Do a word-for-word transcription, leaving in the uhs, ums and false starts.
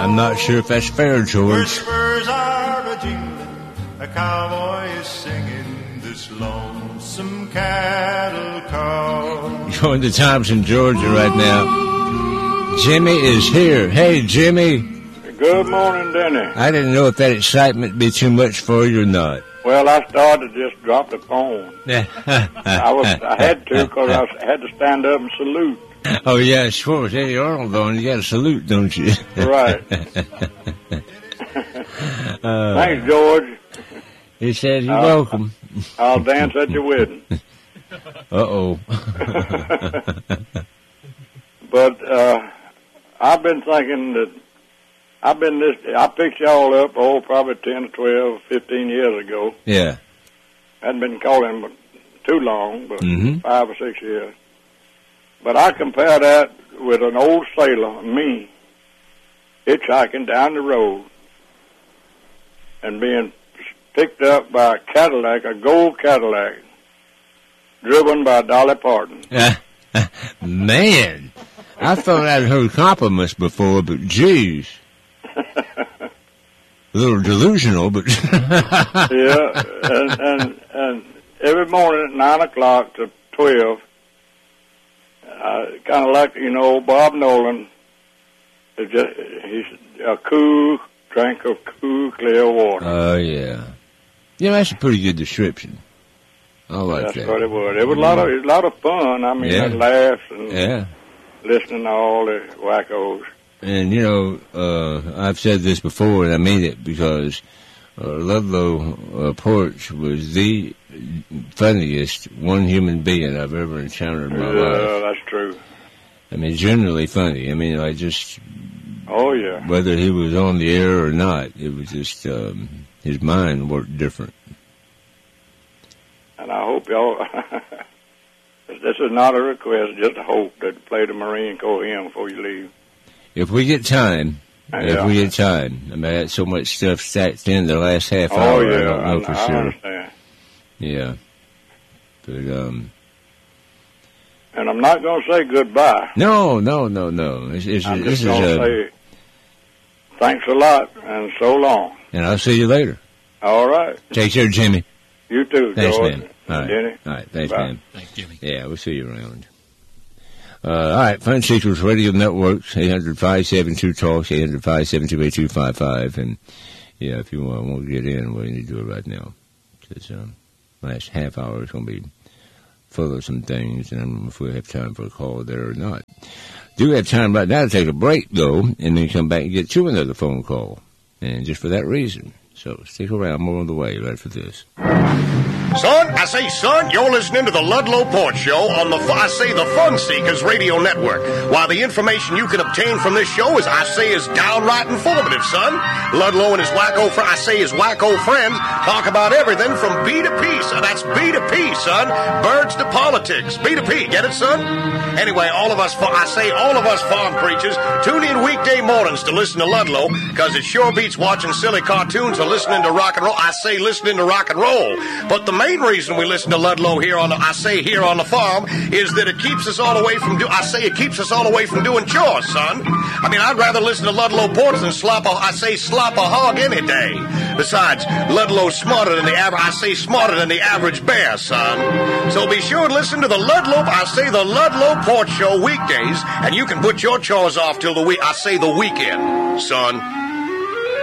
I'm not sure if that's fair, George. Spurs are a-jingling, a cowboy is singing this lonesome cattle call. Going to Thompson, Georgia right now. Jimmy is here. Hey, Jimmy. Good morning, Denny. I didn't know if that excitement would be too much for you or not. Well, I started to just drop the phone. I was, I had to because I was, had to stand up and salute. Oh, yeah, sure. It's Eddie Arnold on. You got to salute, don't you? Right. uh, Thanks, George. He said you're I'll, welcome. I'll dance at your wedding. Uh-oh. But uh, I've been thinking that I've been this. I picked y'all up, oh, probably ten, twelve, fifteen years ago. Yeah. Hadn't been calling too long, but mm-hmm. five or six years. But I compare that with an old sailor, me, hitchhiking down the road and being picked up by a Cadillac, a gold Cadillac, driven by Dolly Parton. Man, I thought I'd heard compliments before, but geez. A little delusional, but... yeah, and, and, and every morning at nine o'clock to twelve, uh, kind of like, you know, Bob Nolan, is just, he's a cool drink of cool, clear water. Oh, uh, yeah. Yeah, that's a pretty good description. I like that's that. That's what it was. It was a lot of, it was a lot of fun. I mean, yeah. I laughed and yeah. listening to all the wackos. And, you know, uh, I've said this before, and I mean it, because uh, Ludlow uh, Porch was the funniest one human being I've ever encountered in my yeah, life. Yeah, that's true. I mean, generally funny. I mean, I just... Oh, yeah. Whether he was on the air or not, it was just... Um, his mind worked different. And I hope y'all... this is not a request, just a hope that play the Marine Corps hymn before you leave. If we get time, yeah. if we get time. I mean, I had so much stuff stacked in the last half oh, hour, yeah, I don't know I, for I sure. understand. Yeah. But, um... And I'm not going to say goodbye. No, no, no, no. It's, it's, I'm this just going to say thanks a lot and so long. And I'll see you later. All right. Take care, Jimmy. You too, Thanks, George. man. All right. Jenny. All right. Thanks, Bye. man. Thanks, Jimmy. Yeah, we'll see you around. Uh, all right. Fun Secrets Radio Networks, eight hundred, five seven two, talk, eight hundred, five seven two, eight two five five. And, yeah, if you want, want to get in, we need to do it right now. Because um, last half hour is going to be full of some things, and I don't know if we'll have time for a call there or not. Do have time right now to take a break, though, and then come back and get you another phone call. And just for that reason. So stick around, more on the way right for this. Son, I say, son, you're listening to the Ludlow Porch Show on the, I say, the Fun Seekers Radio Network. While the information you can obtain from this show is, I say, is downright informative, son. Ludlow and his wacko, fr- I say, his wacko friends talk about everything from B to P, son. That's B to P, son. Birds to politics. B to P, get it, son? Anyway, all of us, I say, all of us farm preachers tune in weekday mornings to listen to Ludlow, because it sure beats watching silly cartoons or listening to rock and roll. I say, listening to rock and roll. But the main reason we listen to Ludlow here on the, I say here on the farm, is that it keeps us all away from do, I say it keeps us all away from doing chores, son. I mean, I'd rather listen to Ludlow Porch than slop a, I say slop a hog any day. Besides, Ludlow's smarter than the average, I say smarter than the average bear, son. So be sure to listen to the Ludlow, I say the Ludlow Porch Show weekdays, and you can put your chores off till the week, I say the weekend, son.